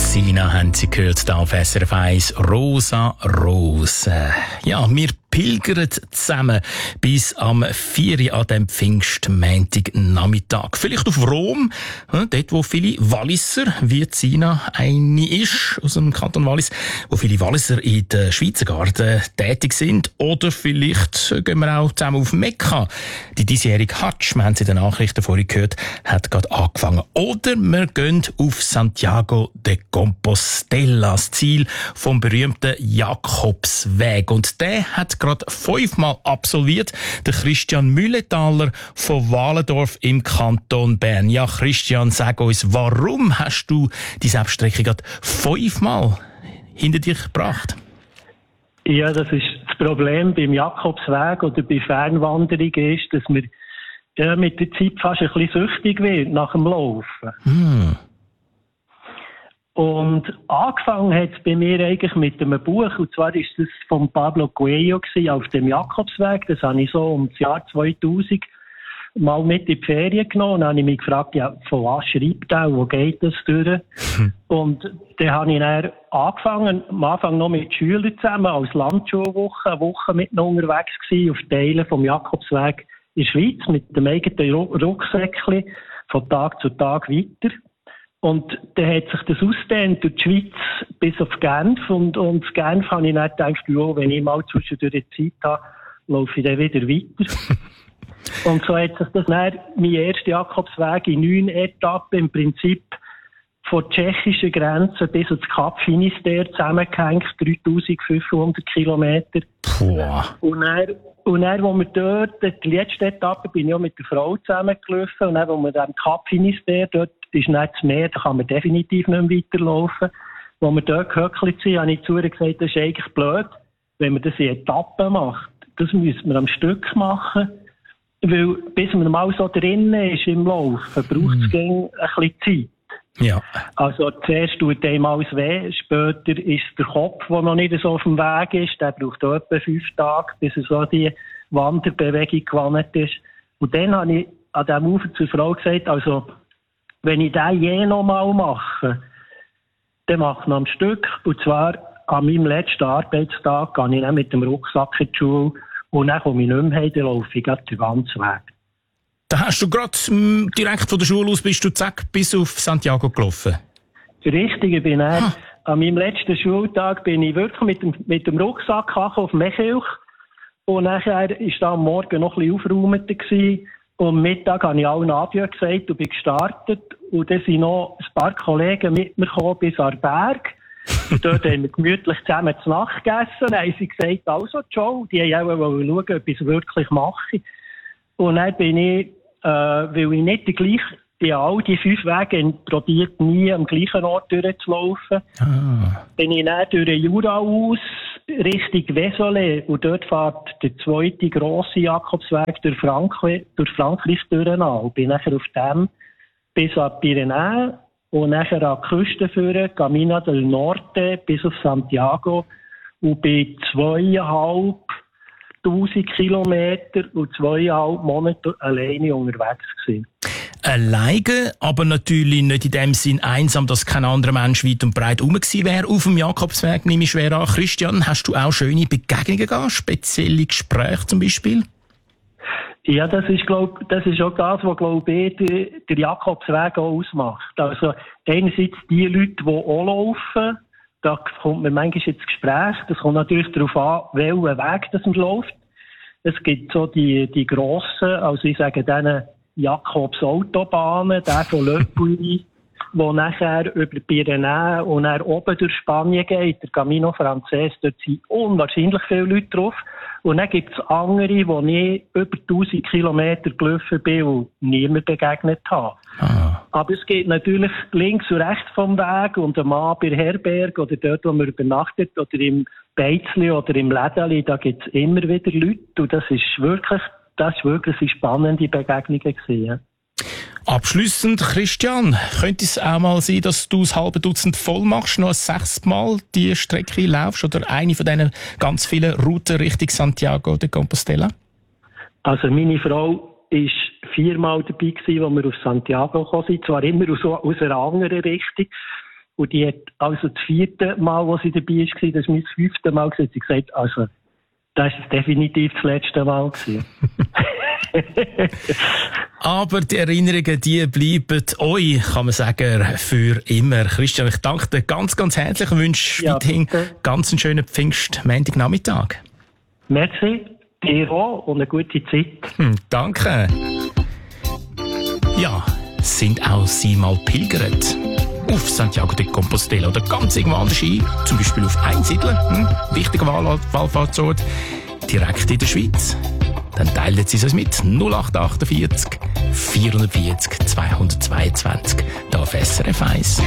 Sina haben Sie gehört, da auf SRF 1, Rosa Rose. Ja, wir pilgern zusammen bis am 4. an dem Pfingstmontag-Nachmittag. Vielleicht auf Rom, dort wo viele Walliser, wie Sina eine ist, aus dem Kanton Wallis, wo viele Walliser in den Schweizer Garten tätig sind. Oder vielleicht gehen wir auch zusammen auf Mekka. Die diesjährige Hadsch, wir haben es in den Nachrichten vorhin gehört, hat gerade angefangen. Oder wir gehen auf Santiago de Compostela, das Ziel vom berühmten Jakobsweg. Und der hat gerade 5-mal absolviert, der Christian Mühletaler von Walendorf im Kanton Bern. Ja, Christian, sag uns, warum hast du die Selbststrecke gerade 5-mal hinter dich gebracht? Ja, das ist das Problem beim Jakobsweg oder bei Fernwanderung ist, dass man mit der Zeit fast ein bisschen süchtig wird nach dem Laufen. Und angefangen hat es bei mir eigentlich mit einem Buch, und zwar ist das von Pablo Coelho auf dem Jakobsweg. Das habe ich so um das Jahr 2000 mal mit in die Ferien genommen. Und dann habe ich mich gefragt, ja, von was schreibt er, wo geht das durch? Und dann habe ich dann angefangen, am Anfang noch mit Schülern zusammen, als Landschulwoche, eine Woche mit ihnen unterwegs gewesen, auf Teilen vom Jakobsweg in der Schweiz, mit dem eigenen Rucksäckchen, von Tag zu Tag weiter. Und dann hat sich das ausgedehnt durch die Schweiz bis auf Genf. Und Genf habe ich dann gedacht, ja, wenn ich mal zwischendurch Zeit habe, laufe ich dann wieder weiter. Und so hat sich das dann, mein erster Jakobsweg in 9 Etappen im Prinzip von der tschechischen Grenze bis ins Kap Finisterre zusammengehängt, 3500 Kilometer. Und dann, wo wir dort, die letzte Etappe, bin ich auch mit der Frau zusammengelaufen. Und dann, wo wir am Kap Finisterre, dort ist nicht das Meer, da kann man definitiv nicht mehr weiterlaufen. Wo wir dort gehöckelt sind, habe ich zu ihr gesagt, das ist eigentlich blöd, wenn man das in Etappen macht. Das müssen wir am Stück machen. Weil, bis man mal so drinnen ist im Laufen, braucht es ein bisschen Zeit. Ja. Also, zuerst tut einem alles weh, später ist der Kopf, der noch nicht so auf dem Weg ist, der braucht auch etwa 5 Tage, bis er so die Wanderbewegung gewandt ist. Und dann habe ich an diesem Ufer zur Frau gesagt, also, wenn ich den je noch mal mache, dann mache ich noch ein Stück, und zwar an meinem letzten Arbeitstag gehe ich dann mit dem Rucksack in die Schule, und dann komme ich nicht mehr heim, dann laufe ich gerade den ganzen Weg. Da hast du gerade direkt von der Schule aus bist du zack bis auf Santiago gelaufen? Richtig, ich bin an meinem letzten Schultag bin ich wirklich mit dem Rucksack auf Mechilch. Und nachher war da am Morgen noch ein bisschen aufgeräumter gewesen. Und am Mittag habe ich allen Adieu gesagt und bin gestartet. Und dann sind noch ein paar Kollegen mit mir gekommen bis an den Berg. Und dort haben wir gemütlich zusammen zu Nacht gegessen. Dann haben sie gesagt, also, Joe, die haben auch schauen, ob ich es wirklich mache. Und dann bin ich, weil ich nicht die all die 5 Wege probiert, nie am gleichen Ort durchzulaufen, bin ich dann durch den Jura aus Richtung Vézelay. Und dort fährt der zweite grosse Jakobsweg durch Frankreich durch. Und bin nachher auf dem bis an die Pyrenäen und nachher an die Küste führen, Camino del Norte bis auf Santiago, und bin 2500 Kilometer und 2,5 Monate alleine unterwegs gewesen. Alleine, aber natürlich nicht in dem Sinn einsam, dass kein anderer Mensch weit und breit rum gewesen wäre auf dem Jakobsweg, nehme ich schwer an. Christian, hast du auch schöne Begegnungen gehabt? Spezielle Gespräche zum Beispiel? Ja, das ist auch das, was, glaube ich, der Jakobsweg auch ausmacht. Also, einerseits die Leute, die auch laufen, da kommt man manchmal ins Gespräch. Das kommt natürlich darauf an, welchen Weg das man läuft. Es gibt so die grossen, also ich sage denen Jakobs-Autobahnen, der von Le Puy, wo nachher über die Pyrenäen und dann oben durch Spanien geht, der Camino Frances, dort sind unwahrscheinlich viele Leute drauf. Und dann gibt es andere, wo ich über 1000 Kilometer gelaufen bin und niemand begegnet habe. Aber es geht natürlich links und rechts vom Weg und ein Mann bei der Herberge oder dort, wo man übernachtet, oder im Beizli oder im Lädeli, da gibt es immer wieder Leute. Und das ist wirklich eine spannende Begegnung gewesen. Ja. Abschliessend, Christian, könnte es auch mal sein, dass du das halbe Dutzend voll machst, noch ein 6. Mal die Strecke laufst oder eine von diesen ganz vielen Routen Richtung Santiago de Compostela? Also meine Frau war 4 Mal dabei gewesen, als wir auf Santiago gekommen sind, zwar immer aus einer anderen Richtung. Und die hat also das 4. Mal, wo sie dabei war, das ist mein 5. Mal, sie hat gesagt, also, das ist definitiv das letzte Mal gewesen. Aber die Erinnerungen, die bleiben euch, kann man sagen, für immer. Christian, ich danke dir ganz, ganz herzlich und wünsche weiterhin ganz einen schönen Pfingstmontagnachmittag. Merci, dir auch und eine gute Zeit. Danke. Ja, sind auch Sie mal pilgert? Auf Santiago de Compostela oder ganz irgendwo anders hin, zum Beispiel auf Einsiedeln, wichtiger Wallfahrtsort, direkt in der Schweiz. Dann teilen Sie es uns mit 0848 440 222 hier auf SRF 1.